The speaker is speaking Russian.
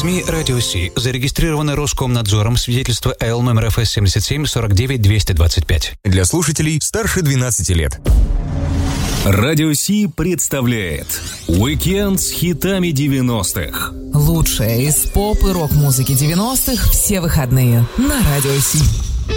СМИ «Радио Си». Зарегистрировано Роскомнадзором. Свидетельство Л номер ФС 77 49 225. Для слушателей старше 12 лет. Радио Си представляет «Уикенд с хитами 90-х». Лучшее из поп и рок-музыки 90-х все выходные на Радио Си.